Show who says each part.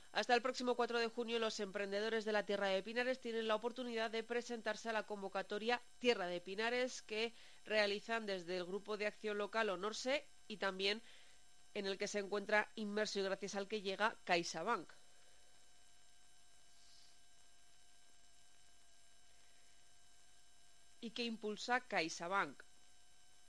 Speaker 1: Hasta el próximo 4 de junio, los emprendedores de la Tierra de Pinares tienen la oportunidad de presentarse a la convocatoria Tierra de Pinares que realizan desde el Grupo de Acción Local Honorse y también en el que se encuentra inmerso y gracias al que llega CaixaBank. Y que impulsa CaixaBank.